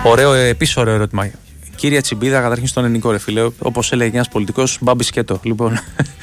Επίσης ωραίο ερώτημα. Κύριε Τσιμπίδα, καταρχήν στον ελληνικό ρε φίλε, όπως έλεγε ένας πολιτικός, μπάμπι σκέτο. Λοιπόν,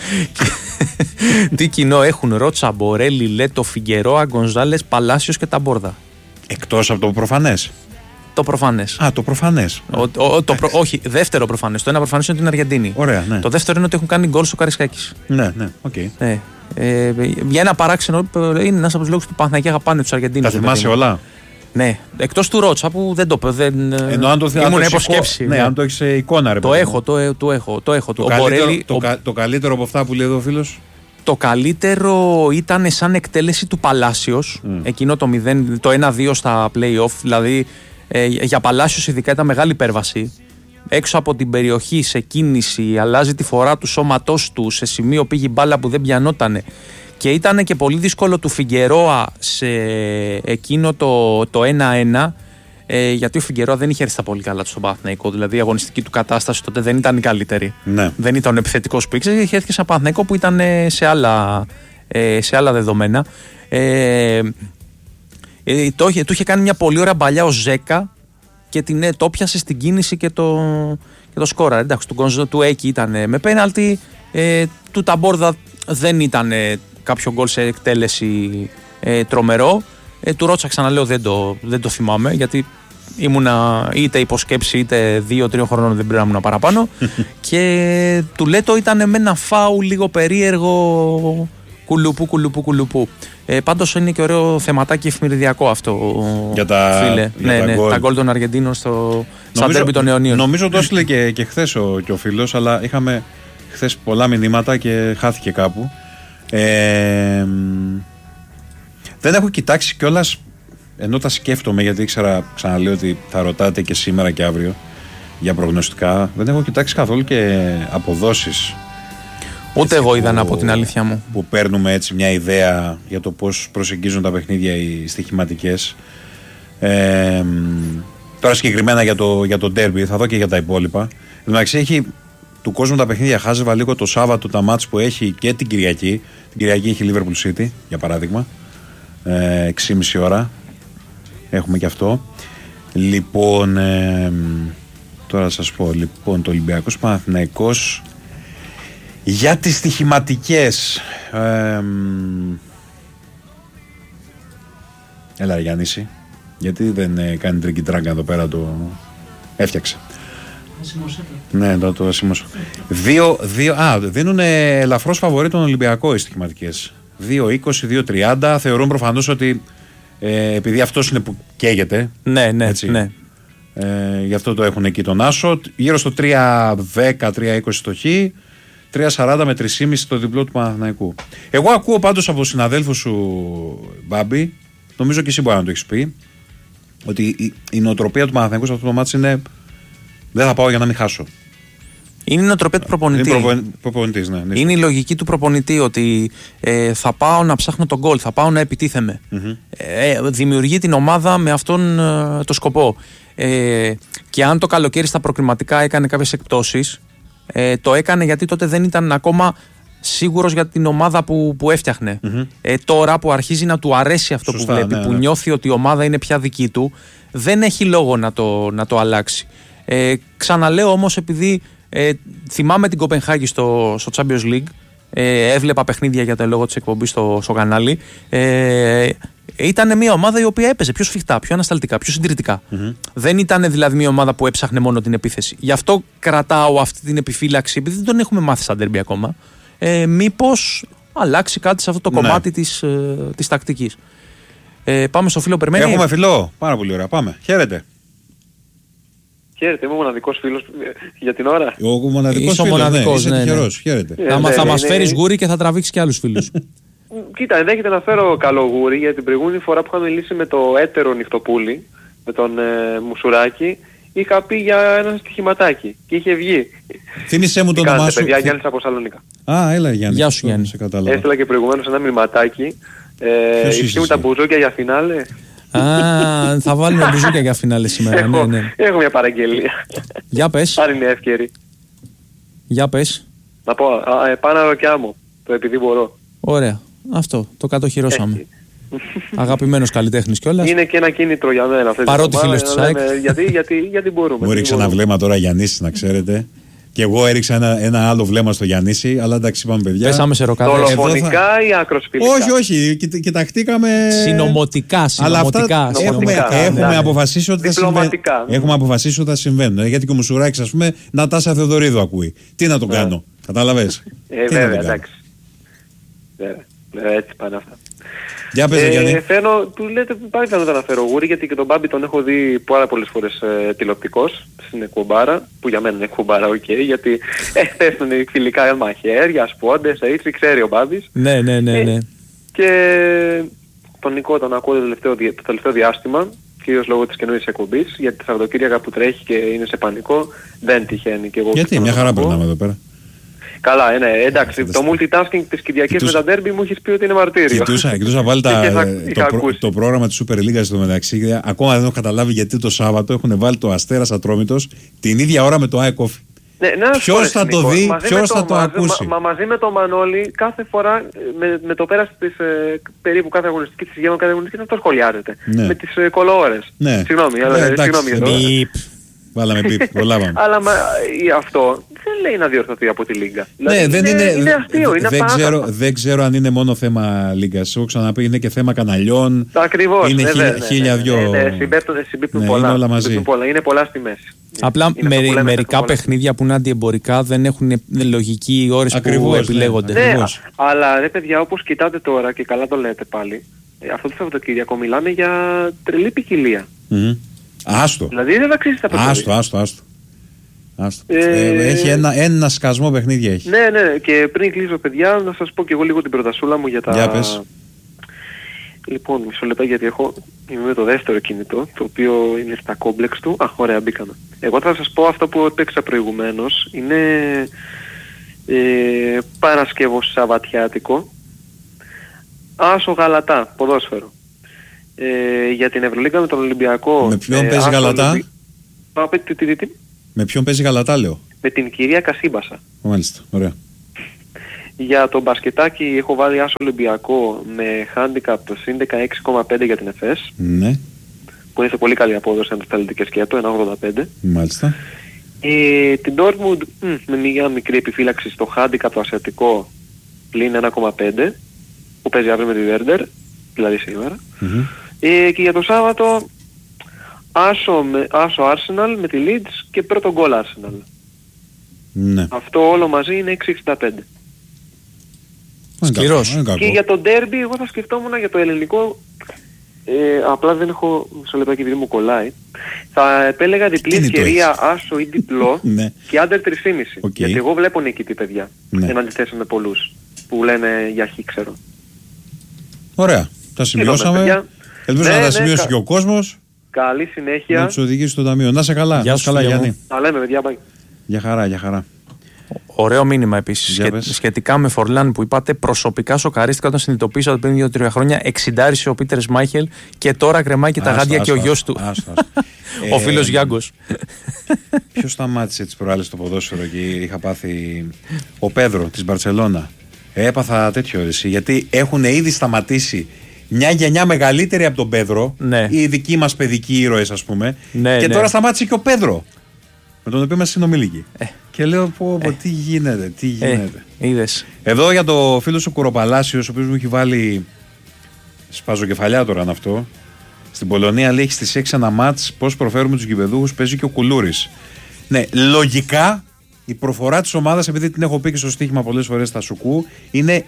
τι κοινό έχουν Ρότσα, Μπορέλη, Λέτο, Φιγκερόα, Γκονζάλες, Παλάσιος και Ταμπόρδα? Εκτός από το προφανές. Το προφανές. Το προφανές. Όχι, δεύτερο προφανές. Το ένα προφανές είναι την Αργεντίνη. Ωραία, ναι. Το δεύτερο είναι ότι έχουν κάνει γκολ στο Καρισκάκης. Ναι, οκ. Για ένα παράξενο, είναι ένας από τους λόγους που Παναθηναϊκοί αγαπάνε τους Αργεντίνους. Τα θυμάσαι όλα? Ναι, εκτός του Ρότσα που δεν το ενώ αν το ήμουν υποσκέψη. Ναι, αν το έχεις εικόνα, ρε. Το έχω. Το καλύτερο από αυτά που λέει εδώ ο φίλος. Το καλύτερο ήταν σαν εκτέλεση του Παλάσιος, εκείνο το 1-2 στα play-off, δηλαδή για Παλάσιος ειδικά ήταν μεγάλη υπέρβαση. Έξω από την περιοχή, σε κίνηση, αλλάζει τη φορά του σώματός του, σε σημείο πήγε μπάλα που δεν πιανότανε. Και ήταν και πολύ δύσκολο του Φιγκερόα σε εκείνο το 1-1, γιατί ο Φιγκερόα δεν είχε έρθει στα πολύ καλά του στον Παναθηναϊκό. Δηλαδή η αγωνιστική του κατάσταση τότε δεν ήταν η καλύτερη. Ναι. Δεν ήταν ο επιθετικός που ήξερε, είχε έρθει σε Παναθηναϊκό που ήταν σε άλλα δεδομένα. Του είχε κάνει μια πολύ ωραία μπαλιά ο Ζέκα και το πιάσε στην κίνηση και το σκόρα. Εντάξει, του Έκη ήταν με πέναλτι, του Ταμπόρδα δεν ήταν κάποιο γκολ σε εκτέλεση τρομερό. Του Ρότσα, ξαναλέω, δεν το θυμάμαι, γιατί ήμουνα είτε υποσκέψη είτε 2-3 χρονών, δεν πρέπει να ήμουν παραπάνω. Και του Λέτο ήταν με ένα φάου λίγο περίεργο, κουλουπού. Πάντως είναι και ωραίο θεματάκι εφημεριδιακό αυτό, για τα, φίλε. Τα γκολ των Αργεντίνων στα ντέρμπι των αιωνίων. Νομίζω το έστειλε και χθες ο φίλος, αλλά είχαμε χθες πολλά μηνύματα και χάθηκε κάπου. Δεν έχω κοιτάξει κιόλας, ενώ τα σκέφτομαι, γιατί ήξερα, ξαναλέω, ότι θα ρωτάτε και σήμερα και αύριο για προγνωστικά. Δεν έχω κοιτάξει καθόλου και αποδόσεις. Ούτε εγώ είδα, από την αλήθεια μου. Που παίρνουμε έτσι μια ιδέα για το πώς προσεγγίζουν τα παιχνίδια οι στοιχηματικές. Τώρα συγκεκριμένα για το ντέρμπι, θα δω και για τα υπόλοιπα. Εντάξει, έχει του κόσμου τα παιχνίδια, χάζευα λίγο το Σάββατο τα μάτς που έχει και την Κυριακή. Την Κυριακή έχει Liverpool City, για παράδειγμα. 6,5 ώρα. Έχουμε και αυτό. Λοιπόν, τώρα σας πω, λοιπόν, το Ολυμπιακός Παναθηναϊκός για τις στοιχηματικές. Έλα Γιάννηση, γιατί δεν κάνει τρικιτράγκα εδώ πέρα, το έφτιαξε. Ναι, το σημειώσω. Δίνουν ελαφρώς φαβορί τον Ολυμπιακό οι στοιχηματικές. 2-20, 2-30. Θεωρούν προφανώς ότι επειδή αυτός είναι που καίγεται. Ναι. Γι' αυτό το έχουν εκεί τον Άσο. Γύρω στο 3-10, 3-20 στο Χ. 3-40 με 3,5 το διπλό του Παναθηναϊκού. Εγώ ακούω πάντως από συναδέλφους σου, Μπάμπη, νομίζω και εσύ μπορεί να το έχεις πει, ότι η νοοτροπία του Παναθηναϊκού σε αυτό το μάτς είναι δεν θα πάω για να μην χάσω. Είναι η νοοτροπία του προπονητή. Ναι. Είναι η λογική του προπονητή ότι θα πάω να ψάχνω τον γκολ, θα πάω να επιτίθεμαι. Δημιουργεί την ομάδα με αυτόν το σκοπό. Και αν το καλοκαίρι στα προκριματικά έκανε κάποιες εκπτώσεις, το έκανε γιατί τότε δεν ήταν ακόμα σίγουρος για την ομάδα που έφτιαχνε. Τώρα που αρχίζει να του αρέσει αυτό, σωστά, που βλέπει, που νιώθει ότι η ομάδα είναι πια δική του, δεν έχει λόγο να το αλλάξει. Ξαναλέω όμως, επειδή θυμάμαι την Κοπενχάγη στο Champions League, έβλεπα παιχνίδια για το λόγο της εκπομπής στο κανάλι, ήταν μια ομάδα η οποία έπαιζε πιο σφιχτά, πιο ανασταλτικά, πιο συντηρητικά. Δεν ήταν δηλαδή μια ομάδα που έψαχνε μόνο την επίθεση. Γι' αυτό κρατάω αυτή την επιφύλαξη, επειδή δεν τον έχουμε μάθει στα ντέρμπι ακόμα, μήπως αλλάξει κάτι σε αυτό το κομμάτι της τακτικής. Πάμε στο φίλο Περμένη. Έχουμε φιλό, πάρα πολύ ωραία, πάμε. Χαίρετε. Χαίρετε, είμαι ο μοναδικός φίλος για την ώρα. Ο μοναδικός φίλος, ναι, τυχερός, χαίρετε. Θα μας φέρεις γούρι και θα τραβήξεις και άλλους φίλους. Κοίτα, ενδέχεται να φέρω καλό γούρι, γιατί την προηγούμενη φορά που είχαμε μιλήσει με το έτερο νυχτοπούλι, με τον Μουσουράκη, είχα πει για ένα στοιχηματάκι και είχε βγει. Θύμισέ μου το όνομά σου. Παιδιά, Γιάννης από Σαλονίκα. Έλα Γιάννη. Γεια σου Γιάννη. Έστειλα και προηγουμένως ένα μηνυματάκι. Ισχύουν τα μπουζούκια για φινάλε. Θα βάλουμε μπουζούκια για φινάλε σήμερα. Έχω μια παραγγελία. Για πες. Αν είναι εύκαιρη. Για πες. Να πω, πάνω ροκιά μου, το επειδή μπορώ. Ωραία. Αυτό, το κατοχυρώσαμε. Αγαπημένος καλλιτέχνης κιόλας. Είναι και ένα κίνητρο για μένα αυτή. Παρότι φίλος του ΣΑΕΚ. Γιατί μπορούμε. Μου έριξε ένα βλέμμα τώρα Γιαννής, να ξέρετε. Και εγώ έριξα ένα άλλο βλέμμα στο Γιαννήση, αλλά εντάξει, είπαμε παιδιά. Πέσαμε σε ροκάδες. Δολοφονικά ή ακροσφυλικά? Όχι, κοιταχτήκαμε. Συνωμοτικά. Αλλά αυτά έχουμε αποφασίσει ότι θα συμβαίνουν. Έχουμε αποφασίσει ότι θα συμβαίνουν. Γιατί και ο Μουσουράκης, ας πούμε, Νατάσα Θεοδωρίδου ακούει. Τι να τον κάνω, κατάλαβες? Βέβαια, εντάξει. Βέβαια, έτσι πάνε αυτά. Για πες, Γιάννη. Του λέτε πάλι θα τον αναφέρω Γούρι, γιατί και τον Μπάμπη τον έχω δει πάρα πολλές φορές τηλεοπτικός στην εκπομπάρα, που για μένα είναι εκπομπάρα, γιατί πέφτουν φιλικά μαχαίρια, σπόντες, έτσι, ξέρει ο Μπάμπης. Ναι. Και τον Νικό τον ακούω το τελευταίο διάστημα, κυρίως λόγω της καινούριας εκπομπής, γιατί τα Σαββατοκύριακα που τρέχει και είναι σε πανικό, δεν τυχαίνει και εγώ. Γιατί, μια χαρά περνάμε εδώ πέρα. Καλά, ναι, εντάξει, το multitasking της Κυριακής με τα ντέρμπι μου έχεις πει ότι είναι μαρτύριο. Κοιτούσα πάλι το πρόγραμμα της Super League στο μεταξύ. Ακόμα δεν έχω καταλάβει γιατί το Σάββατο έχουν βάλει το Αστέρας Ατρόμητος την ίδια ώρα με το ΑΕΚ Όφη. Ποιος θα το δει, ποιος θα το ακούσει? Μαζί με το Μανώλη, κάθε φορά με το πέρας της περίπου κάθε αγωνιστική, της γέμου κάθε αγωνιστική, θα το σχολιάζετε. Με τις κολοώρες. Συγγνώμη. Βάλαμε πιπ, προλάβαμε. Αλλά αυτό δεν λέει να διορθωθεί από τη Λίγκα. Είναι αστείο, είναι απάνθρωπο. Δεν ξέρω αν είναι μόνο θέμα Λίγκας. Έχω ξαναπεί, είναι και θέμα καναλιών. Ακριβώς. Είναι χίλια δυο. Συμπίπτουν πολλά. Είναι όλα μαζί. Είναι πολλά στη μέση. Απλά μερικά παιχνίδια που είναι αντιεμπορικά δεν έχουν λογική οι ώρες που επιλέγονται. Ναι, αλλά ρε παιδιά, όπως κοιτάτε τώρα και καλά το λέτε πάλι, αυτό το Σαββατοκύριακο μιλάμε για τρελή ποικιλία. Άστο. Δηλαδή δεν αξίζει τα παιχνίδια. Άστο. Έχει ένα σκασμό παιχνίδια έχει. Ναι, και πριν κλείσω παιδιά, να σας πω και εγώ λίγο την προτασούλα μου για τα... Για πες. Λοιπόν, μισό λεπτά γιατί είμαι με το δεύτερο κινητό, το οποίο είναι στα κόμπλεξ του. Ωραία, μπήκαμε. Εγώ θα σας πω αυτό που έπαιξα προηγουμένως. Είναι Παρασκευό Σαββατιάτικο. Άσο Γαλατά, ποδόσφαιρο. Για την Ευρωλίγκα με τον Ολυμπιακό. Με ποιον παίζει Γαλατά? Με ποιον παίζει Γαλατά, λέω? Με την κυρία Κασίμπασα. Μάλιστα, ωραία. Για το μπασκετάκι έχω βάλει Άσο Ολυμπιακό με handicap το συν 16,5 για την ΕΦΕΣ. Ναι. Που είναι σε πολύ καλή απόδοση αν το θέλετε και σκέτο, 1,85. Μάλιστα. Την Dortmund με μια μικρή επιφύλαξη στο handicap το ασιατικό πλην 1,5 που παίζει αύριο με τη Werder, δηλαδή σήμερα. Και για το Σάββατο Άσο Arsenal με τη Leeds και πρώτο γκολ Arsenal. Ναι. Αυτό όλο μαζί είναι 6,65. Σκληρός. Και για το derby εγώ θα σκεφτόμουν για το ελληνικό, απλά δεν έχω μισό λεπτάκι επειδή μου κολλάει, θα επέλεγα διπλή ευκαιρία άσο ή διπλό και under 3,5. Γιατί εγώ βλέπω νικητή παιδιά, εν αντιθέσει με πολλούς που λένε για χ, ξέρω. Ωραία, τα σημειώσαμε. Ελπίζω να τα σημειώσει και ο κόσμος. Καλή συνέχεια. Να τους οδηγήσει στο ταμείο. Να σε καλά. Γεια σου καλά, Γιάννη. Τα λέμε παιδιά, πάει. Για χαρά. Ωραίο μήνυμα επίσης σχετικά με Φορλάν που είπατε. Προσωπικά σοκαρίστηκα όταν συνειδητοποίησα ότι πριν 2-3 χρόνια 60 ο Πίτερ Μάιχελ και τώρα κρεμάει και τα γάντια και ο γιος του. Ο φίλος Γιάγκος. Ποιος σταμάτησε τις προάλλες στο ποδόσφαιρο και είχα πάθει? Ο Πέδρο της Μπαρτσελώνα. Έπαθα τέτοιο όρεση γιατί έχουν ήδη σταματήσει μια γενιά μεγαλύτερη από τον Πέδρο, οι δικοί μας παιδικοί ήρωες, ας πούμε. Και τώρα σταμάτησε και ο Πέδρο, με τον οποίο είμαστε συνομιλικοί. Και λέω τι γίνεται. Είδες. Εδώ για το φίλο σου Κοροπαλάσιος, ο οποίος μου έχει βάλει σπαζοκεφαλιά τώρα είναι αυτό. Στην Πολωνία λέει έχει στις 6 ένα μάτς, πώς προφέρουμε τους γηπεδούχους, παίζει και ο Κουλούρης. Ναι, λογικά η προφορά της ομάδας, επειδή την έχω πει και στο στοίχημα πολλές φορές στα Σουκού, είναι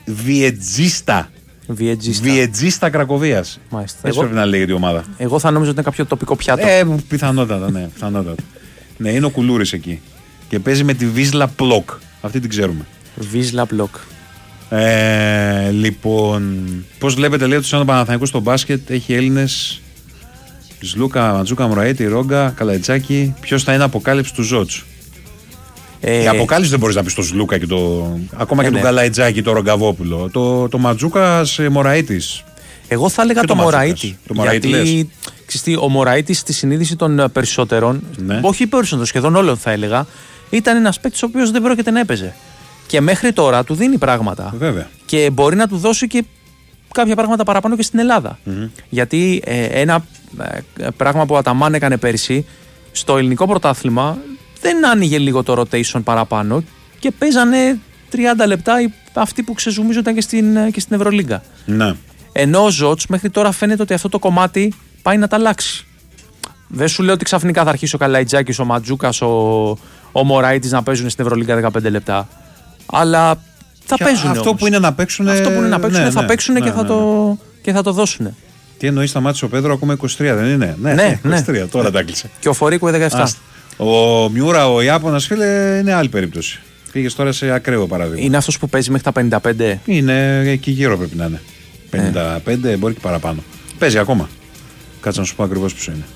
Βιετζίστα Κρακοβίας. Έτσι πρέπει να λέγεται η ομάδα. Εγώ θα νόμιζα ότι είναι κάποιο τοπικό πιάτο. Πιθανότατα, ναι. Ναι, είναι ο Κουλούρης εκεί. Και παίζει με τη Βίσλα Πλοκ. Αυτή την ξέρουμε. Βίσλα Πλοκ. Λοιπόν, πώς βλέπετε, λέει, το Παναθηναϊκό στο μπάσκετ έχει Έλληνες. Σλούκα, Ματζούκα, Μωραήτη, Ρόγκα, Καλαϊτσάκη. Ποιος θα είναι αποκάλυψη του Ζότς? Η αποκάλυψη δεν μπορείς να πεις το Σλούκα και ακόμα και τον Καλαϊτζάκη, το Ρογκαβόπουλο. Το Ματζούκας Μωραήτης. Εγώ θα έλεγα το Μωραήτη. Γιατί ο Μωραήτης στη συνείδηση των περισσότερων, όχι περισσότερων, σχεδόν όλων θα έλεγα, ήταν ένας παίκτης ο οποίος δεν πρόκειται να έπαιζε. Και μέχρι τώρα του δίνει πράγματα. Βέβαια. Και μπορεί να του δώσει και κάποια πράγματα παραπάνω και στην Ελλάδα. Γιατί ένα πράγμα που ο Αταμάν έκανε πέρσι στο ελληνικό πρωτάθλημα δεν άνοιγε λίγο το rotation παραπάνω και παίζανε 30 λεπτά αυτοί που ξεζουμίζονταν και στην Ευρωλίγκα. Ναι. Ενώ ο Ζότς μέχρι τώρα φαίνεται ότι αυτό το κομμάτι πάει να τα αλλάξει. Δεν σου λέω ότι ξαφνικά θα αρχίσει ο Καλαϊτζάκης, ο Ματζούκας, ο Μωράιτης να παίζουν στην Ευρωλίγκα 15 λεπτά. Αλλά θα παίζουν. Αυτό που είναι να παίξουν. Αυτό που είναι να παίξουν θα παίξουν και θα το δώσουν. Τι εννοεί, σταμάτησε ο Πέδρο ακόμα 23, δεν είναι? Ναι, 23, τώρα τα έκλεισε. Και ο Φορίκου 17. Ο Μιούρα, ο Ιάπωνας, φίλε, είναι άλλη περίπτωση. Πήγε τώρα σε ακραίο παράδειγμα. Είναι αυτός που παίζει μέχρι τα 55. Είναι εκεί γύρω πρέπει να είναι. 55, μπορεί και παραπάνω. Παίζει ακόμα. Κάτσε να σου πω ακριβώς πόσο είναι.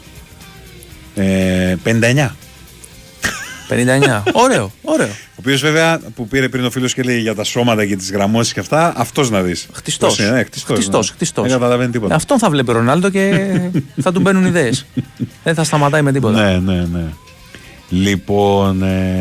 59. 59. Ωραίο. Ο οποίος βέβαια που πήρε πριν ο φίλος και λέει για τα σώματα και τις γραμμώσεις και αυτά, αυτός να δεις. Χτιστός. Δεν καταλαβαίνει τίποτα. Αυτόν θα βλέπει ο Ρονάλντο και θα του μπαίνουν ιδέες. Δεν θα σταματάει με τίποτα. Ναι. Λοιπόν,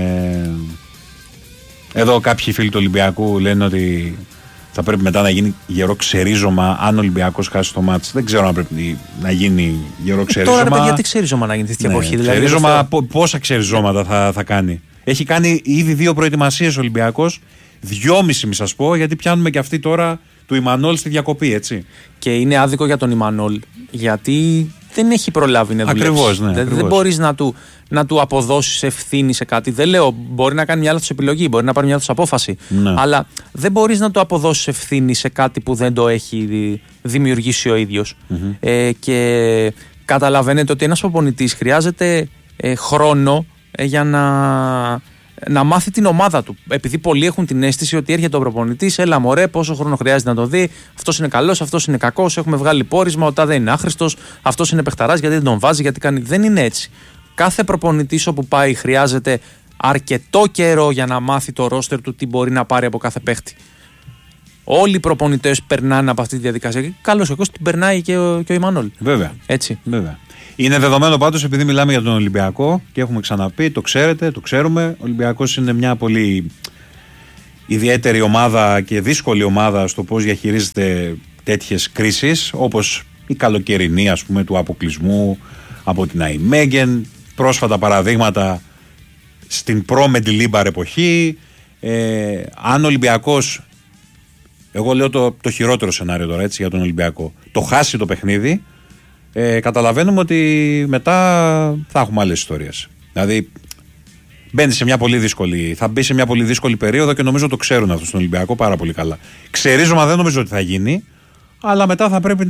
εδώ κάποιοι φίλοι του Ολυμπιακού λένε ότι θα πρέπει μετά να γίνει γερό ξερίζωμα αν ο Ολυμπιακός χάσει το μάτς. Δεν ξέρω αν πρέπει να γίνει γερό ξερίζωμα. Τώρα ρε παιδιά, τι ξερίζωμα να γίνει τέτοια εποχή? Ξερίζωμα, πόσα ξεριζώματα θα κάνει? Έχει κάνει ήδη 2 προετοιμασίες ο Ολυμπιακός, 2,5 μη σας πω, γιατί πιάνουμε και αυτή τώρα του Ιμανόλ στη διακοπή, έτσι. Και είναι άδικο για τον Ιμανόλ, γιατί δεν έχει προλάβει να δουλέψει. Ακριβώς, ναι. Δεν μπορείς να του αποδώσεις ευθύνη σε κάτι. Δεν λέω, μπορεί να κάνει μια λάθος επιλογή, μπορεί να πάρει μια λάθος απόφαση. Ναι. Αλλά δεν μπορείς να του αποδώσεις ευθύνη σε κάτι που δεν το έχει δημιουργήσει ο ίδιος. Και καταλαβαίνετε ότι ένας προπονητής χρειάζεται χρόνο για να μάθει την ομάδα του. Επειδή πολλοί έχουν την αίσθηση ότι έρχεται ο προπονητής, έλα μωρέ, πόσο χρόνο χρειάζεται να το δει. Αυτός είναι καλός, αυτός είναι κακός. Έχουμε βγάλει πόρισμα, ο τάδε είναι άχρηστος. Αυτός είναι παιχταράς, γιατί δεν τον βάζει, γιατί κάνει. Δεν είναι έτσι. Κάθε προπονητής όπου πάει χρειάζεται αρκετό καιρό για να μάθει το ρόστερ του τι μπορεί να πάρει από κάθε παίχτη. Όλοι οι προπονητές περνάνε από αυτή τη διαδικασία. Καλώς εγώ την περνάει και ο Ιμανόλ. Βέβαια. Έτσι. Βέβαια. Είναι δεδομένο πάντως, επειδή μιλάμε για τον Ολυμπιακό και έχουμε ξαναπεί, το ξέρετε, το ξέρουμε. Ο Ολυμπιακός είναι μια πολύ ιδιαίτερη ομάδα και δύσκολη ομάδα στο πώς διαχειρίζεται τέτοιες κρίσεις, όπως η καλοκαιρινή, ας πούμε, του αποκλεισμού από την Αϊμέγεν, πρόσφατα παραδείγματα στην προ-Μεντιλίμπαρ εποχή. Αν ο Ολυμπιακός, εγώ λέω το χειρότερο σενάριο τώρα, έτσι, για τον Ολυμπιακό, το χάσει το παιχνίδι, καταλαβαίνουμε ότι μετά θα έχουμε άλλες ιστορίες. Δηλαδή μπαίνει σε μια πολύ δύσκολη, θα μπει σε μια πολύ δύσκολη περίοδο και νομίζω το ξέρουν αυτό στον Ολυμπιακό πάρα πολύ καλά. Ξερίζωμα δεν νομίζω ότι θα γίνει, αλλά μετά θα πρέπει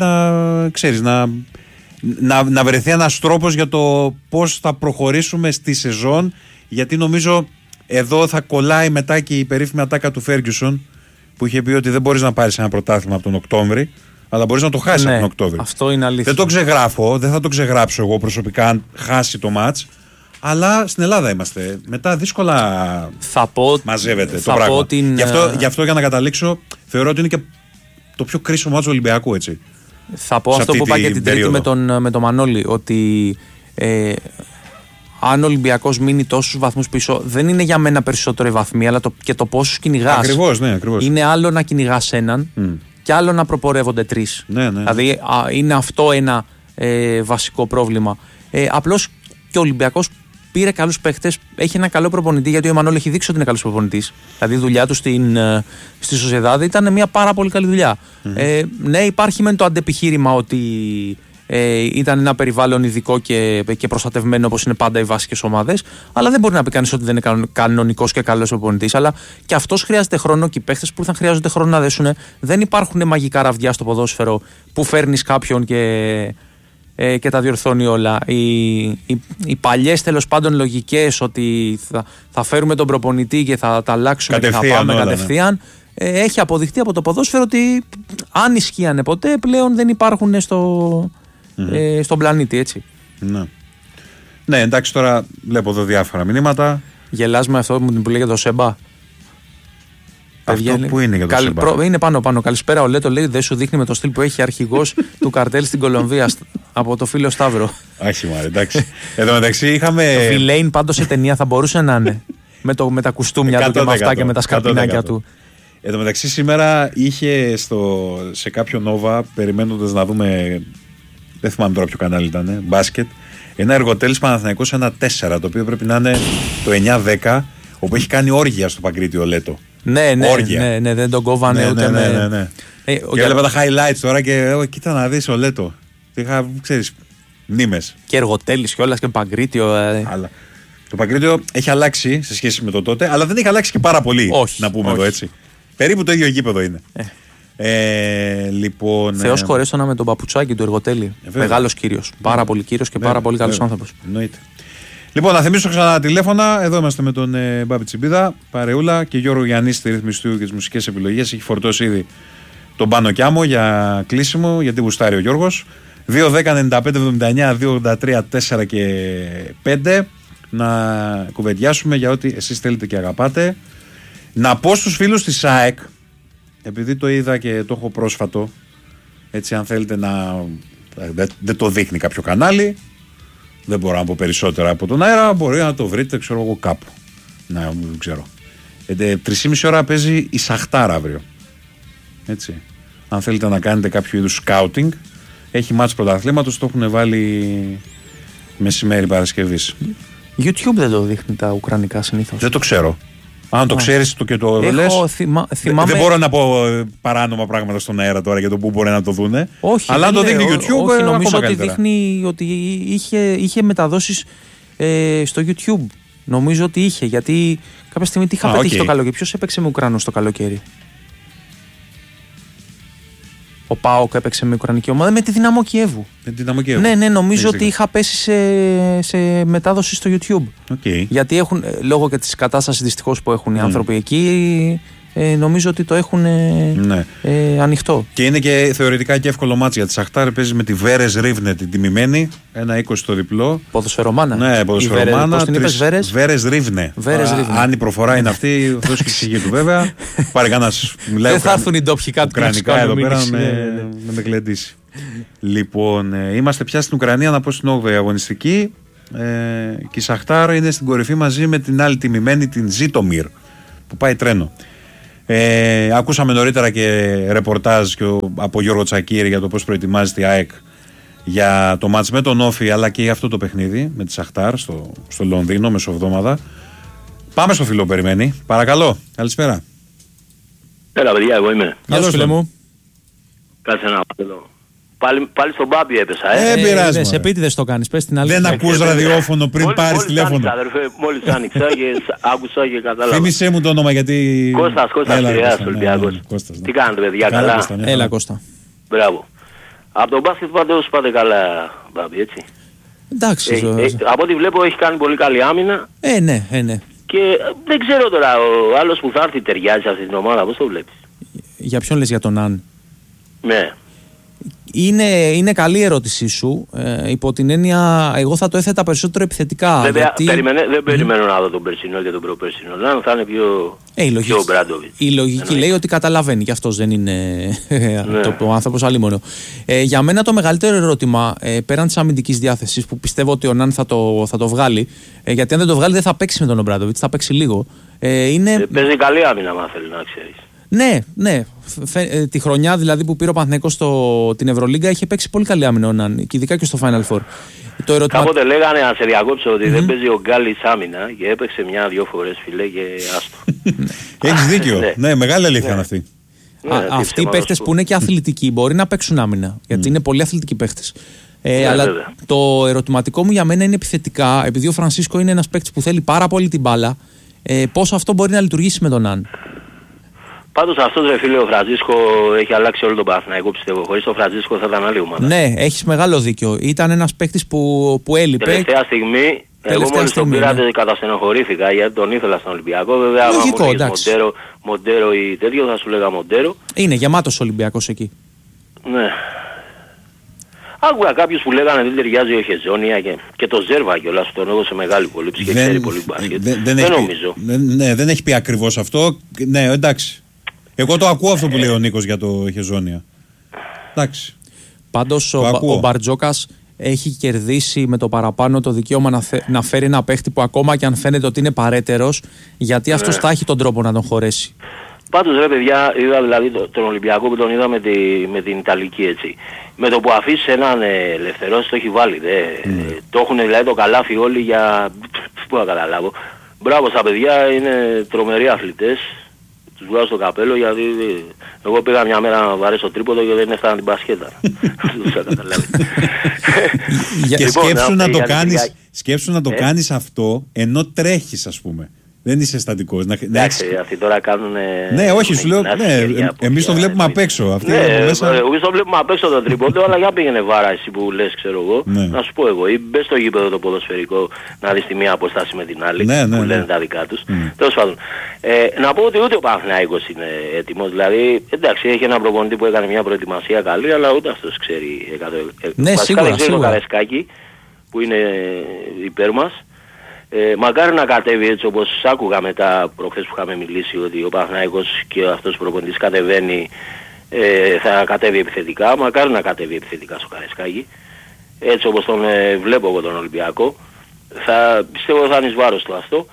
να βρεθεί ένας τρόπος για το πώς θα προχωρήσουμε στη σεζόν, γιατί νομίζω εδώ θα κολλάει μετά και η περίφημη ατάκα του Φέργκιουσον που είχε πει ότι δεν μπορείς να πάρεις ένα πρωτάθλημα από τον Οκτώβρη, αλλά μπορείς να το χάσεις από τον Οκτώβρη. Αυτό είναι αλήθεια. Δεν το ξεγράφω, δεν θα το ξεγράψω εγώ προσωπικά αν χάσει το μάτς, αλλά στην Ελλάδα είμαστε. Μετά δύσκολα μαζεύεται το πράγμα. Γι' αυτό για να καταλήξω, θεωρώ ότι είναι και το πιο κρίσιμο μάτς του Ολυμπιακού, έτσι. Θα πω αυτό που είπα και την Τρίτη με τον Μανώλη, ότι αν ο Ολυμπιακός μείνει τόσους βαθμούς πίσω, δεν είναι για μένα περισσότερο η βαθμοί, αλλά και το πόσους κυνηγάς. Ακριβώς, ναι, ακριβώς. Είναι άλλο να κυνηγάς έναν και άλλο να προπορεύονται 3. Ναι. Δηλαδή είναι αυτό ένα βασικό πρόβλημα. Απλώς και ο Ολυμπιακός πήρε καλούς παίχτες, έχει ένα καλό προπονητή, γιατί ο Εμμανουέλ έχει δείξει ότι είναι καλός προπονητής. Δηλαδή η δουλειά του στη Σοσιεδάδη ήταν μια πάρα πολύ καλή δουλειά. Ναι, υπάρχει μεν το αντεπιχείρημα ότι ήταν ένα περιβάλλον ειδικό και προστατευμένο, όπως είναι πάντα οι βασικές ομάδες, αλλά δεν μπορεί να πει κανείς ότι δεν είναι κανονικός και καλός προπονητής. Αλλά και αυτός χρειάζεται χρόνο και οι παίχτες που θα χρειάζονται χρόνο να δέσουν. Δεν υπάρχουν μαγικά ραβδιά στο ποδόσφαιρο που φέρνεις κάποιον και τα διορθώνει όλα. Οι παλιές τέλος πάντων λογικές ότι θα φέρουμε τον προπονητή και θα τα αλλάξουμε και θα πάμε κατευθείαν. Έχει αποδειχτεί από το ποδόσφαιρο ότι αν ισχύανε ποτέ πλέον δεν υπάρχουν στον πλανήτη, έτσι. Ναι, εντάξει, τώρα βλέπω εδώ διάφορα μηνύματα. Γελάς με αυτό που λέει για το Σέμπα. Αυτό που είναι για το Σέμπα. Είναι πάνω. Καλησπέρα, ο Λέτο λέει: δεν σου δείχνει με το στυλ που έχει αρχηγός του καρτέλ στην Κολομβία από το φίλο Σταύρο. Άχι, μάλλον, εντάξει. Εδώ μεταξύ είχαμε. Το Βιλέιν πάντως σε ταινία θα μπορούσε να είναι. Με τα κουστούμια του και με αυτά και με τα σκαρπινάκια του. Εν τω μεταξύ σήμερα είχε σε κάποιο Νόβα, περιμένοντας να δούμε, δεν θυμάμαι τώρα ποιο κανάλι ήταν, μπάσκετ, ένα Εργοτέλης Παναθηναϊκός 1-4, το οποίο πρέπει να είναι το 9-10, όπου έχει κάνει όργια στο Παγκρίτιο Λέτο. Ναι, δεν τον κόβανε ούτε με... Και έβλεπα τα highlights τώρα και κοίτα να δεις ο Λέτο. Είχα, ξέρεις, μνήμες. Και Εργοτέλης κιόλας και Παγκρίτιο. Αλλά το Παγκρίτιο έχει αλλάξει σε σχέση με το τότε, αλλά δεν έχει αλλάξει και πάρα πολύ. Όχι, να πούμε εδώ έτσι. Περίπου το ίδιο γήπεδο είναι. Λοιπόν. Θεός χωρέστονα με τον παπουτσάκι του Εργοτέλη. Μεγάλος κύριος. Πάρα πολύ κύριος και πάρα πολύ καλός άνθρωπος. Εννοείται. Λοιπόν, να θυμίσω ξανά τηλέφωνα. Εδώ είμαστε με τον Μπάμπη Τσιμπίδα, Παρεούλα και Γιώργο Γιαννή στη ρύθμιση του και τις μουσικές επιλογές. Έχει φορτώσει ήδη τον Πάνο Κιάμο για κλείσιμο, γιατί γουστάρει ο Γιώργος. 2-10-95-79, 2-83, 4 και 5. Να κουβεντιάσουμε για ό,τι εσείς θέλετε και αγαπάτε. Να πω στους φίλους της ΑΕΚ, επειδή το είδα και το έχω πρόσφατο, έτσι αν θέλετε να... Δεν το δείχνει κάποιο κανάλι, δεν μπορώ να πω περισσότερα από τον αέρα, μπορεί να το βρείτε ξέρω εγώ κάπου. Δεν ξέρω. 3,5 ώρα παίζει η Σαχτάρ αύριο. Έτσι. Αν θέλετε να κάνετε κάποιο είδους σκάουτινγκ, έχει μάτς πρωταθλήματος, το έχουν βάλει μεσημέρι Παρασκευής. YouTube δεν το δείχνει τα ουκρανικά συνήθως. Δεν το ξέρω. Αν το ξέρεις και το λες. Θυμάμαι... Δεν μπορώ να πω παράνομα πράγματα στον αέρα τώρα για το που μπορεί να το δούνε. Όχι, αλλά αν το δείχνει YouTube, όχι, νομίζω ότι καλύτερα. Δείχνει ότι είχε μεταδόσεις στο YouTube. Νομίζω ότι είχε, γιατί κάποια στιγμή τι είχα πετύχει το καλοκαίρι. Ποιος έπαιξε με Ουκρανούς το καλοκαίρι? Ο ΠΑΟΚ έπαιξε με Ουκρανική ομάδα με τη Δυναμό Κιέβου. Ναι, νομίζω ότι είχα πέσει σε μετάδοση στο YouTube. Γιατί έχουν, λόγω και της κατάστασης δυστυχώς που έχουν οι άνθρωποι εκεί, νομίζω ότι το έχουν ανοιχτό. Και είναι και θεωρητικά και εύκολο μάτς για τη Σαχτάρ. Παίζει με τη Βέρες Ρίβνε την τιμημένη. 1-20 το διπλό. Ποδοσφαιρομάνα. Ναι, ποδοσφαιρομάνα. Πώς την είπες, Βέρες Ρίβνε. Αν η προφορά είναι αυτή, δώσει και ψυχή του βέβαια. Πάρε κανένας. Δεν θα έρθουν οι ντόπιοι κάτι ουκρανικά εδώ πέρα να με γλεντήσει. Λοιπόν, είμαστε πια στην Ουκρανία, να πω στην 8η αγωνιστική. Και η Σαχτάρ είναι στην κορυφή μαζί με την άλλη τιμημένη, την Ζίτομιρ, που πάει τρένο. Ακούσαμε νωρίτερα και ρεπορτάζ από Γιώργο Τσακίρη για το πώς προετοιμάζεται η ΑΕΚ για το μάτς με τον Όφη, αλλά και για αυτό το παιχνίδι με τη Σαχτάρ στο Λονδίνο μεσοβδόμαδα. Πάμε στο φίλο περιμένει. Παρακαλώ, καλησπέρα. Έλα παιδιά, εγώ είμαι. Γεια σου φίλε μου. Κάτσε να θέλω. Πάλι στον Μπάμπη έπεσα, πειράζει. Σε επίτηδες το κάνεις, πες την αλήθεια. Δεν ακούς ραδιόφωνο πριν πάρεις τηλέφωνο. Μόλις άνοιξα και άκουσα και κατάλαβα. Θύμισέ μου το όνομα γιατί... Κώστας Πειραιάς, Ολυμπιακός. Τι κάνετε παιδιά, καλά? Έλα Κώστα. Μπράβο. Από τον μπάσκετ πάντως πάτε καλά, Μπάμπη, έτσι. Εντάξει. Από ό,τι βλέπω έχει κάνει πολύ καλή άμυνα. Ναι. Και δεν ξέρω τώρα, ο άλλος που θα έρθει ταιριάζει σε αυτή την ομάδα, πώς το βλέπεις? Για ποιον λες, για τον Αν? Ναι. Είναι καλή η ερώτησή σου. Υπό την έννοια, εγώ θα το έθετα περισσότερο επιθετικά. Βέβαια, δεν περιμένω να δω τον περσινό και τον προπερσινό. Να θα είναι πιο Μπράντοβιτς. Η λογική λέει ότι καταλαβαίνει, και αυτός δεν είναι ο άνθρωπος αλλήμονο. Για μένα το μεγαλύτερο ερώτημα, πέραν της αμυντικής διάθεσης, που πιστεύω ότι ο Ναν θα το βγάλει, γιατί αν δεν το βγάλει δεν θα παίξει με τον Μπράντοβιτς, θα παίξει λίγο. Παίζει καλή άμυνα, αν θέλει να ξέρεις. Ναι. Τη χρονιά δηλαδή που πήρε ο Παναθηναϊκός την Ευρωλίγκα είχε παίξει πολύ καλή άμυνα, και ειδικά και στο Final Four. Κάποτε λέγανε, να σε διακόψω, ότι δεν παίζει ο Γκάλης άμυνα και έπαιξε 1-2 φορές φιλέ και άστο. Έχεις δίκιο. Ναι, μεγάλη αλήθεια είναι αυτή. Αυτοί οι παίχτες που είναι και αθλητικοί μπορεί να παίξουν άμυνα, γιατί είναι πολύ αθλητικοί παίχτες. Αλλά το ερωτηματικό μου για μένα είναι επιθετικά, επειδή ο Φρανσίσκο είναι ένας παίκτης που θέλει πάρα πολύ την μπάλα, πώς αυτό μπορεί να λειτουργήσει με τον Αν. Πάντως αυτός ρε φίλε ο Φρανσίσκο έχει αλλάξει όλο τον Παναθηναϊκό, πιστεύω. Χωρίς τον Φρανσίσκο θα ήταν άλλη ομάδα. Ναι, έχεις μεγάλο δίκιο. Ήταν ένας παίκτης που έλειπε. Τελευταία στιγμή, εγώ μόλις τον πήρατε καταστενοχωρήθηκα γιατί τον ήθελα στον Ολυμπιακό. Βέβαια, λογικό, άμα μου Μοντέρο ή τέτοιο θα σου λέγα Μοντέρο. Είναι γεμάτος Ολυμπιακός εκεί. Ναι. Άκουγα κάποιους που λέγανε δεν ταιριάζει ο Χεζόνια και το Ζέρβα κιόλας, τον έχω σε μεγάλη υπολήψη και ξέρει πολύ μπάσκετ. Δεν νομίζω. Ναι, δεν έχει πει ακριβώς αυτό. Ναι, εντάξει. Εγώ το ακούω αυτό που λέει ο Νίκος για το Χεζόνια. Εντάξει. Πάντως ο Μπαρτζόκας έχει κερδίσει με το παραπάνω το δικαίωμα να φέρει ένα παίχτη που ακόμα και αν φαίνεται ότι είναι παρέτερος, γιατί αυτός θα έχει τον τρόπο να τον χωρέσει. Πάντως ρε παιδιά, είδα δηλαδή τον Ολυμπιακό που τον είδα με την Ιταλική έτσι. Με το που αφήσει έναν ελευθερός το έχει βάλει. Το έχουν δηλαδή το καλάφι όλοι για... Πού να καταλάβω. Μπράβο στα παιδιά, είναι τρομεροί αθλητές. Τους βγάζω στο καπέλο γιατί εγώ πήγα μια μέρα να βαρέσω τρίποδο και δεν έφτανα την μπασκέτα. Και σκέψου να το κάνεις αυτό ενώ τρέχεις, ας πούμε. Δεν είσαι στατικός. Εντάξει, αυτοί τώρα κάνουν... Ναι, όχι, σου λέω, εμείς το βλέπουμε απ' έξω. Εμείς το βλέπουμε απ' έξω το τρίποντο, αλλά για πήγαινε βάρα εσύ που λες, ξέρω εγώ. Να σου πω εγώ, ή μπες στο γήπεδο το ποδοσφαιρικό να δεις τη μία αποστάση με την άλλη, που λένε τα δικά τους. Τέλος πάντων, να πω ότι ούτε ο Παναθηναϊκός είναι έτοιμος. Δηλαδή, εντάξει, έχει ένα προπονητή που έκανε μια προετοιμασία καλή, αλλά ούτε αυτός ξέρει 100%. Ναι, σίγουρα. Το Καρεσκάκι, που είναι υπέρ μας. Μακάρι να κατέβει έτσι όπως άκουγα μετά προχθές που είχαμε μιλήσει ότι ο Παναθηναϊκός και αυτός ο προπονητής κατεβαίνει, θα κατέβει επιθετικά. Μακάρι να κατέβει επιθετικά στο Καρεσκάκι, έτσι όπως τον βλέπω εγώ τον Ολυμπιακό. Πιστεύω θα είναι εις βάρος του αυτό.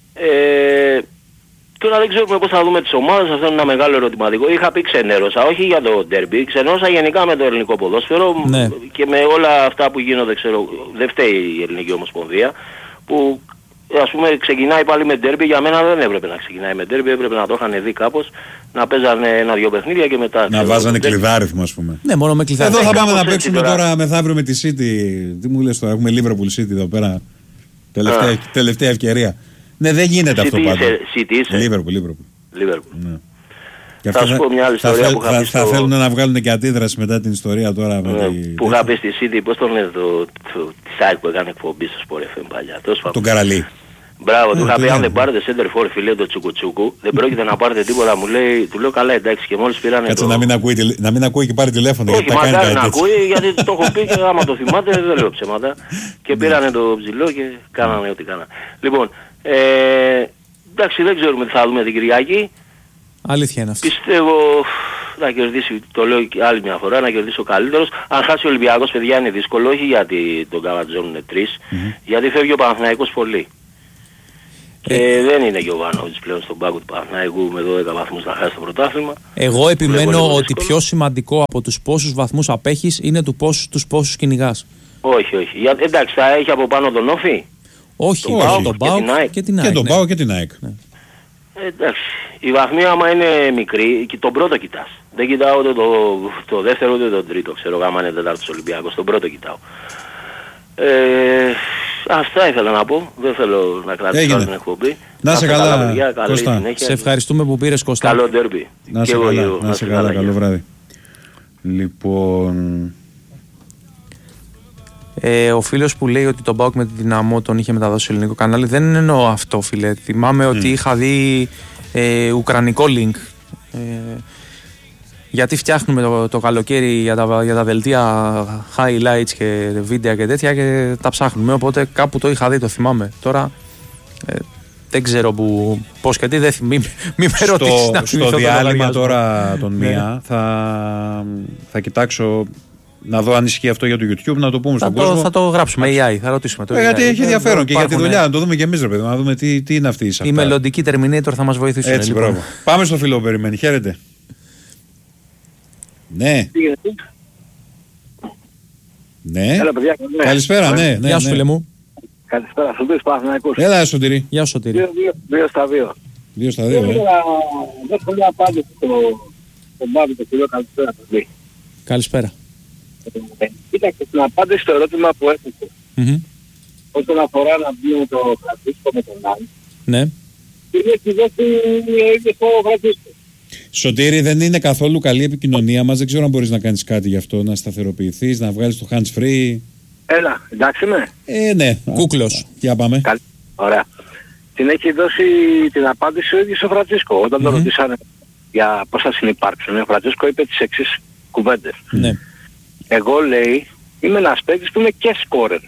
Τώρα δεν ξέρουμε πώς θα δούμε τις ομάδες, αυτό είναι ένα μεγάλο ερωτηματικό. Είχα πει ξενέρωσα, όχι για το ντέρμπι, ξενέρωσα γενικά με το ελληνικό ποδόσφαιρο, και με όλα αυτά που γίνονται, ξέρω, δεν φταίει η Ελληνική Ομοσπονδία, που ας πούμε ξεκινάει πάλι με ντέρμπι. Για μένα δεν έπρεπε να ξεκινάει με ντέρμπι, έπρεπε να το είχαν δει κάπως, να παίζανε 1-2 παιχνίδια και μετά... Να βάζανε κλειδάριθμο, ας πούμε. Ναι, μόνο με κλειδάριθμο. Εδώ θα πάμε να παίξουμε τώρα μεθαύριο με τη City. Τι μου λες τώρα, έχουμε Liverpool City εδώ πέρα. Τελευταία ευκαιρία. Ναι, δεν γίνεται αυτό πάντα. Liverpool. Ναι. Θα σου πω μια άλλη ιστορία που είχα πει θα θέλουν να βγάλουν και αντίδραση μετά την ιστορία τώρα. Που είχα πει στη City, πώς τον λένε τη site που έκανε εκπομπή στο Sport FM παλιά. Τον Καραλή. Μπράβο, του είχα πει αν δεν πάρετε center for φιλέ το τσουκουτσούκου, δεν πρόκειται να πάρετε τίποτα, μου λέει, του λέω καλά εντάξει, και μόλις πήρανε. Κάτσε να μην ακούει και πάρει τηλέφωνο. Όχι, μακάρι να ακούει, γιατί το έχω πει και άμα το θυμάται δεν λέω ψέματα. Και πήρανε το ψηλό και κάνανε ό,τι κάνανε. Λοιπόν, εντάξει, δεν ξέρουμε τι θα δούμε την Κυριακή. Αλήθεια είναι αυτό. Πιστεύω να κερδίσει, το λέω και άλλη μια φορά, να κερδίσει ο καλύτερος. Αν χάσει ο Ολυμπιακός, παιδιά, είναι δύσκολο, όχι γιατί τον Καβατζόν είναι 3, γιατί φεύγει ο Παναθηναϊκός πολύ. Και δεν είναι και ο Βάνοβιτς πλέον στον πάγκο του Παναθηναϊκού με 12 βαθμούς να χάσει το πρωτάθλημα. Εγώ επιμένω ότι πιο σημαντικό από τους πόσους βαθμούς απέχεις είναι τους πόσους κυνηγάς. Όχι. Εντάξει, θα έχει από πάνω τον Όφη. Όχι, τον ΠΑΟΚ και την ΑΕΚ. Και τον ΠΑΟΚ και την ΑΕΚ. Εντάξει, η βαθμοί άμα είναι μικρή, και τον πρώτο κοιτάς. Δεν κοιτάω ούτε το δεύτερο ούτε το τρίτο, ξέρω άμα είναι τετάρτος Ολυμπιακός, τον πρώτο κοιτάω. Αυτά ήθελα να πω, δεν θέλω να κρατήσω την εκπομπή. Να σε καλά, παιδιά, Κώστα. Σε ευχαριστούμε που πήρες, Κώστα. Καλό ντέρμπι. Να σε καλά, καλό βράδυ. Λοιπόν... Ο φίλος που λέει ότι τον ΠΑΟΚ με τη Δυναμό τον είχε μεταδώσει στο ελληνικό κανάλι, δεν εννοώ αυτό, φίλε. Θυμάμαι ότι είχα δει ουκρανικό link. Γιατί φτιάχνουμε το καλοκαίρι για τα δελτία highlights και βίντεο και τέτοια και τα ψάχνουμε. Οπότε κάπου το είχα δει, το θυμάμαι. Τώρα δεν ξέρω πώς και τι, μην με ρωτήσεις να στο διάλειμμα τώρα τον μία θα κοιτάξω να δω αν ισχύει αυτό για το YouTube, να το πούμε στον κόσμο. Θα το γράψουμε AI, θα ρωτήσουμε το AI. Γιατί έχει ενδιαφέρον και για τη δουλειά, να το δούμε και εμείς, ρε παιδί, να δούμε τι είναι αυτή η σαφτά. Οι μελλοντικοί Terminator θα μας βοηθήσουν. Έτσι, λοιπόν. μπράβο. Πάμε στο φίλο που περιμένει, χαίρετε. Ναι. Ναι. Έλα, παιδιά, καλησπέρα, ναι. Γεια σου, φίλε μου. Καλησπέρα, Σωτήρης Παναθηναϊκός. Έλα, Σωτήρη. Γεια σου, Σωτήρη. 2-2. 2-2. Δεν θέλω να πάτε στον Μπάβη το κύριο, καλησπέρα. Καλησπέρα. Κοίταξε, να απάντηση στο ερώτημα που έθεσε. Όσον αφορά να βγει το Φρανσίσκο με τον Άλλη. Ναι. Είναι στη δόση στο Φρανσίσκο. Σωτήρη, δεν είναι καθόλου καλή επικοινωνία μας. Δεν ξέρω αν μπορείς να κάνεις κάτι γι' αυτό, να σταθεροποιηθείς, να βγάλεις το hands free. Έλα, εντάξει είμαι. Ναι. Κούκλος. Για πάμε. Ωραία. Την έχει δώσει την απάντηση ο ίδιος ο Φρανσίσκο. Όταν τον ρωτήσανε για πώς θα συνυπάρξουν, ο Φρανσίσκο είπε τις εξής κουβέντες. Ναι. Εγώ, λέει, είμαι ένας παίκτης που είμαι και σκόρερ.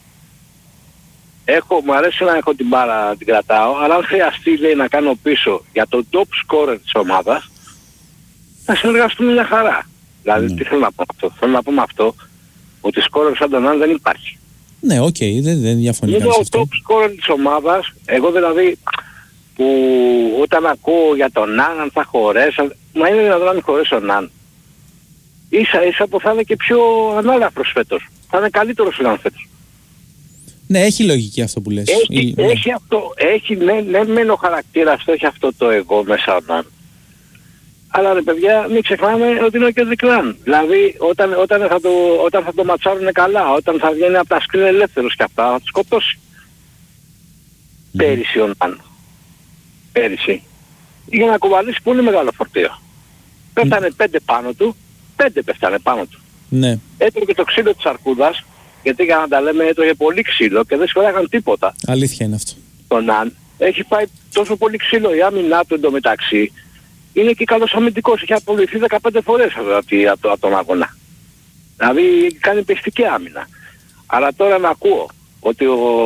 Μου αρέσει να έχω την μπάλα, την κρατάω, αλλά αν χρειαστεί, λέει, να κάνω πίσω για το top scorer της ομάδας, θα συνεργαστούμε μια χαρά. Δηλαδή, τι θέλω να πω αυτό. Θέλω να πω με αυτό, ότι scorer σαν τον Άν δεν υπάρχει. Ναι, οκ, δεν διαφωνεί κανείς είναι ο αυτό. top scorer της ομάδας, εγώ δηλαδή, που όταν ακούω για τον Ναν, αν θα χωρέσω, μα είναι δυνατόν να μην χωρέσει ο Ναν. Ίσα ίσα που θα είναι και πιο ανάλαφρος φέτος. Θα είναι καλύτερος ο Ναν φέτος. Ναι, έχει λογική αυτό που λες. Έχει αυτό, ναι, μεν ο χαρακτήρας του, έχει αυτό το εγώ μέσα ο Ναν. Αλλά ρε παιδιά, μην ξεχνάμε ότι είναι και ο Δικλάν. Δηλαδή, όταν θα το ματσάρουν καλά, όταν θα βγαίνει από τα σκριν ελεύθερος και αυτά, θα τους σκοτώσει. Πέρυσι ο Ναν. Πέρυσι. Για να κουβαλήσει πολύ μεγάλο φορτίο. Πέφτανε 5 πάνω του, 5 πέφτανε πάνω του. Ναι. Έτρωγε το ξύλο της αρκούδας, γιατί για να τα λέμε έτρωγε πολύ ξύλο και δεν σφαιράγαν τίποτα. Αλήθεια είναι αυτό. Το Ναν έχει πάει τόσο πολύ ξύλο, η άμυνά του εντωμεταξύ είναι και καλός αμυντικός, έχει απολυθεί 15 φορές από τον αγώνα. Δηλαδή κάνει πιστική άμυνα. Αλλά τώρα να ακούω ότι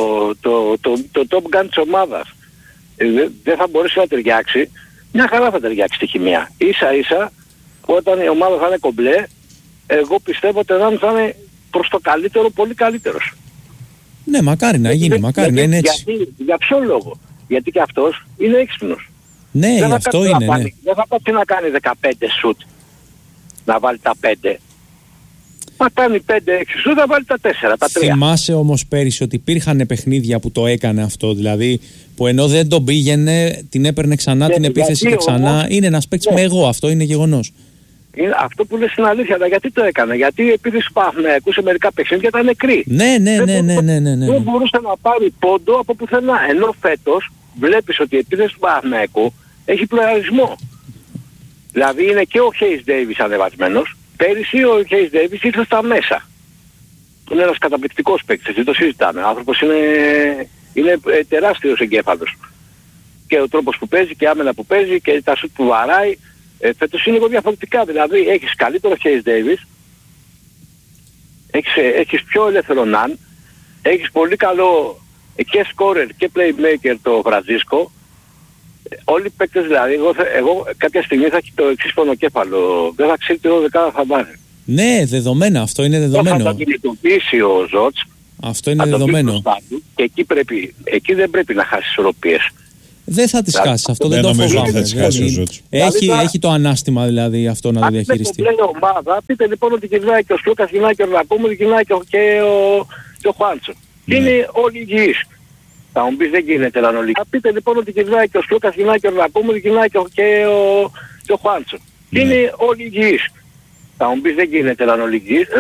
το top gun της ομάδας δεν θα μπορέσει να ταιριάξει, μια χαρά θα ταιριάξει στη χημεία. Ίσα ίσα όταν η ομάδα θα είναι κομπλέ, εγώ πιστεύω ότι θα είναι προς το καλύτερο, πολύ καλύτερος. Ναι, μακάρι να γίνει, μακάρι να είναι έτσι. Για ποιο λόγο? Γιατί και αυτός είναι έξυπνος. Ναι, αυτό είναι. Ναι. Δεν θα πάει να κάνει 15 σουτ, να βάλει τα 5. Μα κάνει 5-6 σουτ, θα βάλει τα 4, τα 3. Θυμάσαι όμως πέρυσι ότι υπήρχαν παιχνίδια που το έκανε αυτό, δηλαδή που ενώ δεν τον πήγαινε, την έπαιρνε ξανά την επίθεση και ξανά. Όμως, είναι ένας παίκτης με εγώ, αυτό είναι γεγονός. Αυτό που λες είναι αλήθεια, αλλά γιατί το έκανε? Γιατί η επίθεση του Παναθηναϊκού σε μερικά παιχνίδια ήταν νεκρή. Ναι. Δεν μπορούσε να πάρει πόντο από πουθενά. Ενώ φέτος βλέπεις ότι η επίθεση του Παναθηναϊκού έχει πλουραλισμό. Δηλαδή είναι και ο Hayes Davis ανεβασμένος. Πέρυσι ο Hayes Davis ήρθε στα μέσα. Είναι ένας καταπληκτικός παίκτης, δεν το συζητάμε. Ο άνθρωπος είναι τεράστιος εγκέφαλος. Και ο τρόπος που παίζει και η άμυνα που παίζει και τα σουτ που βαράει. Φέτος είναι λίγο διαφορετικά, δηλαδή έχεις καλύτερο Hayes Davis, έχεις πιο ελεύθερο Ναν, έχεις πολύ καλό και scorer και playmaker το Βραζίσκο. Όλοι οι παίκτες δηλαδή, εγώ κάποια στιγμή θα έχει το εξής πονοκέφαλο, δεν θα ξέρει τι 12 θα βάλει. Ναι, δεδομένα, αυτό είναι δεδομένο. Θα τα κινητοποιήσει ο Ζότς, αυτό είναι δεδομένο. Και εκεί δεν πρέπει να χάσει ισορροπίες. Δεν θα τις χάσει, αυτό δεν το φοβάμαι. Έχει το ανάστημα δηλαδή αυτό να το διαχειριστεί. Αν ομάδα, πείτε λοιπόν ότι γυρνάει και ο Σλούκας, γυρνάει και ο Ρακούμου, γυρνάει και ο Χουάντσο. Είναι όλοι υγιείς. Θα μου πεις δεν γίνεται να είναι όλοι. Πείτε λοιπόν ότι γυρνάει και ο Σλούκας, γυρνάει και ο Ρακούμου, γυρνάει και ο Χουάντσο. Είναι όλοι υγιείς. Θα μου πεις δεν γίνεται να είναι όλοι υγιείς.